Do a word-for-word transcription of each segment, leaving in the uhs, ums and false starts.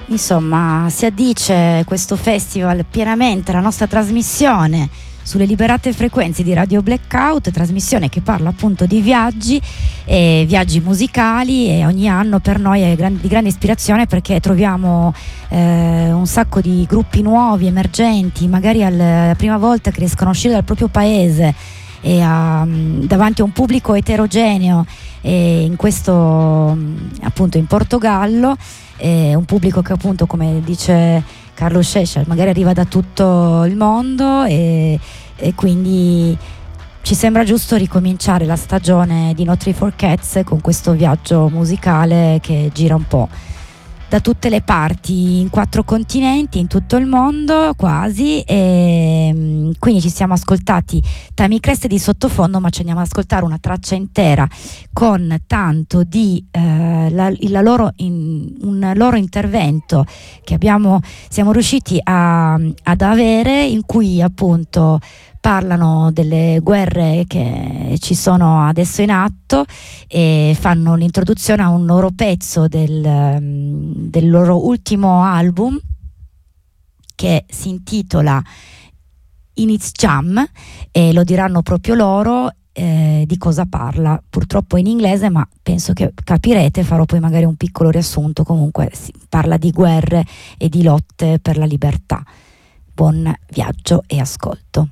Insomma, si addice questo festival pienamente alla nostra trasmissione sulle liberate frequenze di Radio Blackout, trasmissione che parla appunto di viaggi e viaggi musicali, e ogni anno per noi è gran- di grande ispirazione, perché troviamo eh, un sacco di gruppi nuovi, emergenti, magari al- la prima volta che riescono a uscire dal proprio paese e a, davanti a un pubblico eterogeneo, e in questo appunto in Portogallo, e un pubblico che appunto, come dice Carlo Sciescia, magari arriva da tutto il mondo, e, e quindi ci sembra giusto ricominciare la stagione di No Tree for Cats con questo viaggio musicale che gira un po' da tutte le parti, in quattro continenti, in tutto il mondo quasi, e quindi ci siamo ascoltati Tami Crest di sottofondo, ma ci andiamo ad ascoltare una traccia intera con tanto di eh, la, la loro in, un loro intervento che abbiamo siamo riusciti a, ad avere, in cui appunto parlano delle guerre che ci sono adesso in atto e fanno l'introduzione a un loro pezzo del, del loro ultimo album, che si intitola In Its Jam, e lo diranno proprio loro eh, di cosa parla. Purtroppo in inglese, ma penso che capirete, farò poi magari un piccolo riassunto. Comunque si parla di guerre e di lotte per la libertà. Buon viaggio e ascolto.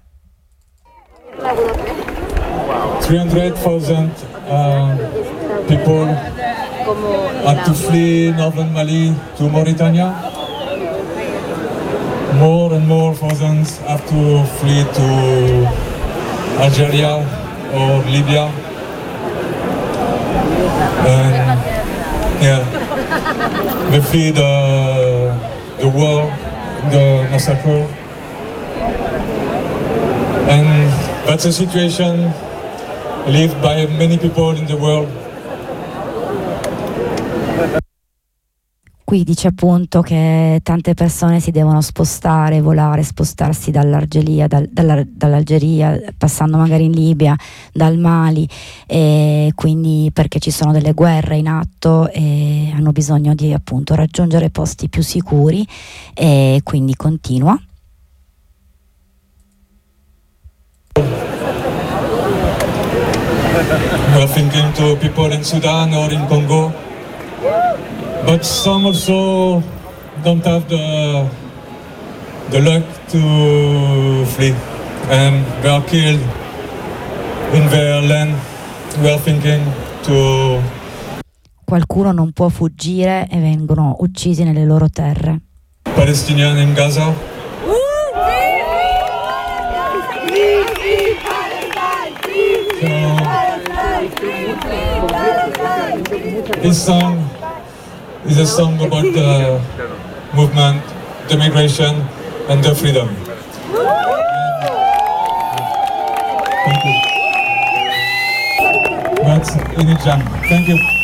three hundred thousand uh, people had to flee northern Mali to Mauritania. More and more thousands have to flee to Algeria or Libya. And yeah, they flee the, the war, the massacre. And that's a situation lived by many people in the world. Qui dice appunto che tante persone si devono spostare, volare, spostarsi dall'Algeria, dal, dalla, dall'Algeria, passando magari in Libia, dal Mali, e quindi perché ci sono delle guerre in atto e hanno bisogno di appunto raggiungere posti più sicuri, e quindi continua. We are thinking to people in Sudan or in Congo, but some also don't have the the luck to flee, and they are killed in their land. We are thinking to. Qualcuno non può fuggire e vengono uccisi nelle loro terre. Palestinians in Gaza. So, this song is a song about the movement, the migration, and the freedom. Thank you. That's In Its Jam. Thank you.